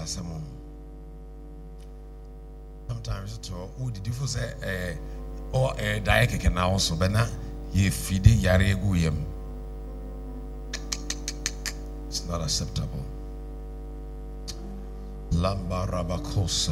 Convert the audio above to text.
Sometimes to who did you say or a diet can also bena ye feed yare guyem. It's not acceptable. Lamba Rabakosa.